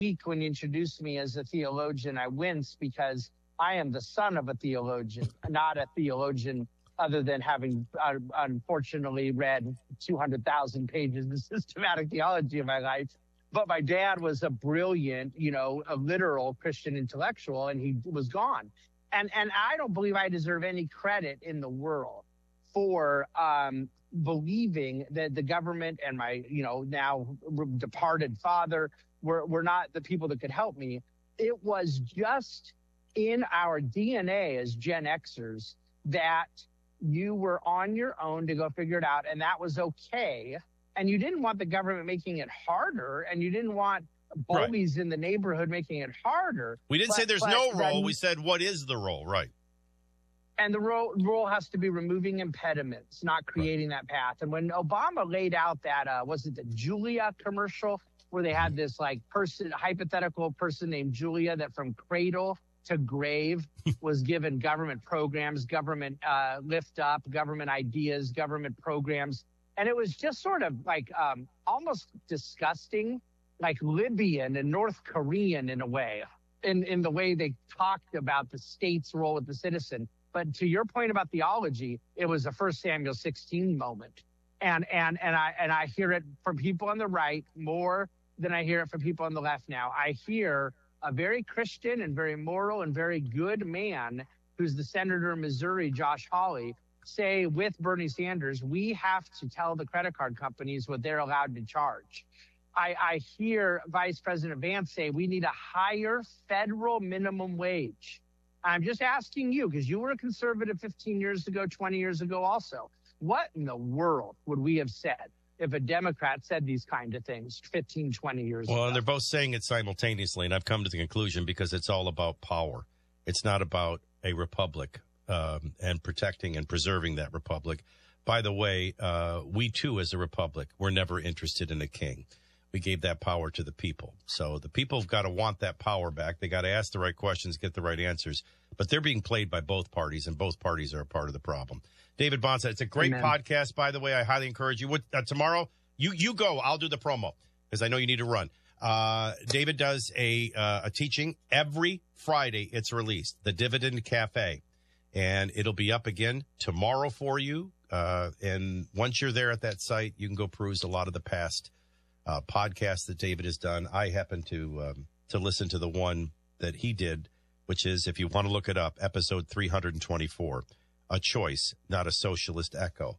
week when you introduced me as a theologian, I wince because I am the son of a theologian, not a theologian other than having unfortunately read 200,000 pages of systematic theology in my life. But my dad was a brilliant, a literal Christian intellectual, and he was gone. And I don't believe I deserve any credit in the world for believing that the government and my, now departed father were not the people that could help me. It was just in our DNA as Gen Xers that you were on your own to go figure it out, and that was okay. And you didn't want the government making it harder, and you didn't want bullies in the neighborhood making it harder. We didn't say there's no role. We said, what is the role? Right. And the role has to be removing impediments, not creating that path. And when Obama laid out that, was it the Julia commercial, where they had this hypothetical person named Julia that from cradle to grave was given government programs, government lift up, government ideas, government programs. And it was just sort of like almost disgusting, like Libyan and North Korean in a way, in the way they talked about the state's role with the citizen. But to your point about theology, it was a 1 Samuel 16 moment. And I hear it from people on the right more than I hear it from people on the left now. I hear a very Christian and very moral and very good man who's the senator in Missouri, Josh Hawley, say with Bernie Sanders, we have to tell the credit card companies what they're allowed to charge. I hear Vice President Vance say we need a higher federal minimum wage. I'm just asking you, because you were a conservative 15 years ago, 20 years ago also. What in the world would we have said if a Democrat said these kind of things 15, 20 years ago? Well, and they're both saying it simultaneously, and I've come to the conclusion because it's all about power. It's not about a republic and protecting and preserving that republic. By the way, we too, as a republic, were never interested in a king. We gave that power to the people. So the people have got to want that power back. They got to ask the right questions, get the right answers. But they're being played by both parties, and both parties are a part of the problem. David Bonsa, it's a great podcast, by the way. I highly encourage you. Tomorrow, you go. I'll do the promo because I know you need to run. David does a teaching every Friday. It's released, The Dividend Cafe. And it'll be up again tomorrow for you. And once you're there at that site, you can go peruse a lot of the past podcast that David has done. I happen to listen to the one that he did, which is, if you want to look it up, episode 324, A Choice, Not a Socialist Echo.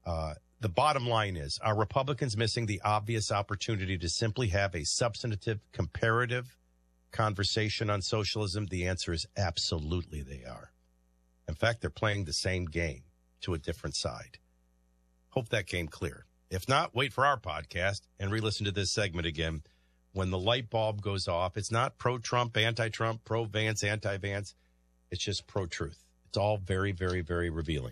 The bottom line is, are Republicans missing the obvious opportunity to simply have a substantive, comparative conversation on socialism? The answer is absolutely they are. In fact, they're playing the same game to a different side. Hope that came clear. If not, wait for our podcast and re-listen to this segment again. When the light bulb goes off, it's not pro-Trump, anti-Trump, pro-Vance, anti-Vance. It's just pro-truth. It's all very, very, very revealing.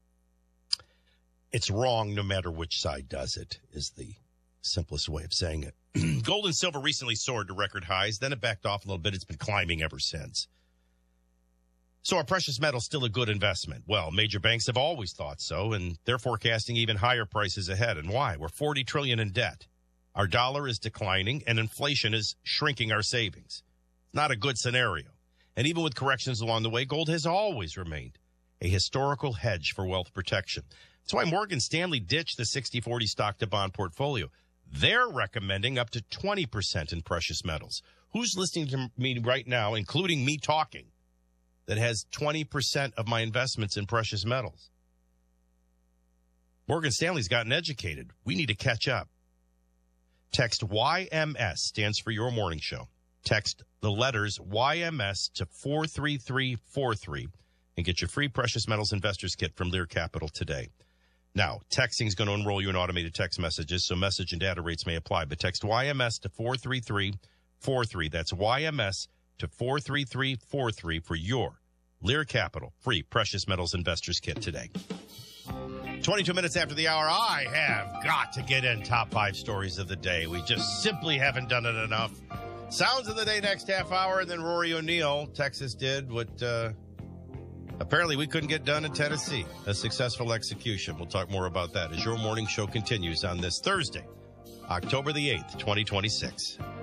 It's wrong no matter which side does it, is the simplest way of saying it. Gold and silver recently soared to record highs. Then it backed off a little bit. It's been climbing ever since. So are precious metals still a good investment? Well, major banks have always thought so, and they're forecasting even higher prices ahead. And why? We're $40 trillion in debt. Our dollar is declining, and inflation is shrinking our savings. It's not a good scenario. And even with corrections along the way, gold has always remained a historical hedge for wealth protection. That's why Morgan Stanley ditched the 60-40 stock-to-bond portfolio. They're recommending up to 20% in precious metals. Who's listening to me right now, including me talking, that has 20% of my investments in precious metals? Morgan Stanley's gotten educated. We need to catch up. Text YMS, stands for Your Morning Show. Text the letters YMS to 43343 and get your free precious metals investors kit from Lear Capital today. Now, texting is going to enroll you in automated text messages, so message and data rates may apply. But text YMS to 43343. That's YMS to 43343 for your Lear Capital free precious metals investors kit today. 22 minutes after the hour, I have got to get in top 5 stories of the day. We just simply haven't done it enough. Sounds of the day next half hour, and then Rory O'Neill. Texas did what apparently we couldn't get done in Tennessee, a successful execution. We'll talk more about that as your morning show continues on this Thursday, October the 8th, 2026.